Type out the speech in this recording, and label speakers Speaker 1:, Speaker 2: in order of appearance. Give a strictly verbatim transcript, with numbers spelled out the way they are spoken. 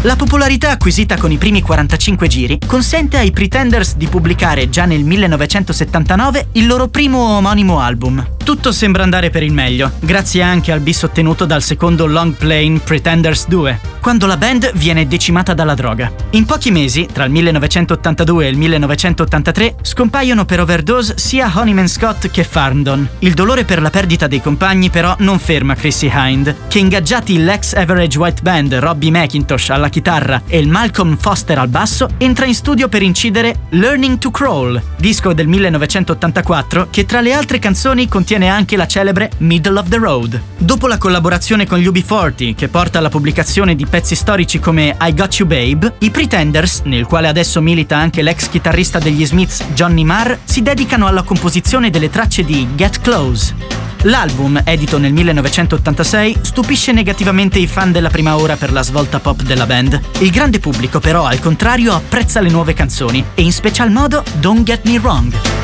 Speaker 1: La popolarità acquisita con i primi quarantacinque giri consente ai Pretenders di pubblicare già nel millenovecentosettantanove il loro primo omonimo album. Tutto sembra andare per il meglio, grazie anche al bis ottenuto dal secondo long playing Pretenders due, quando la band viene decimata dalla droga. In pochi mesi, tra il millenovecentottantadue e il millenovecentottantatré, scompaiono per overdose sia Honeyman Scott che Farndon. Il dolore per la perdita dei compagni però non ferma Chrissie Hynde, che ingaggiati l'ex Average White Band Robbie McIntosh alla chitarra e il Malcolm Foster al basso, entra in studio per incidere Learning to Crawl, disco del millenovecentottantaquattro che tra le altre canzoni contiene anche la celebre Middle of the Road. Dopo la collaborazione con gli U B quaranta, che porta alla pubblicazione di pezzi storici come I Got You Babe, i Pretenders, nel quale adesso milita anche l'ex chitarrista degli Smiths Johnny Marr, si dedicano alla composizione delle tracce di Get Close. L'album, edito nel millenovecentottantasei, stupisce negativamente i fan della prima ora per la svolta pop della band. Il grande pubblico però, al contrario, apprezza le nuove canzoni e in special modo Don't Get Me Wrong.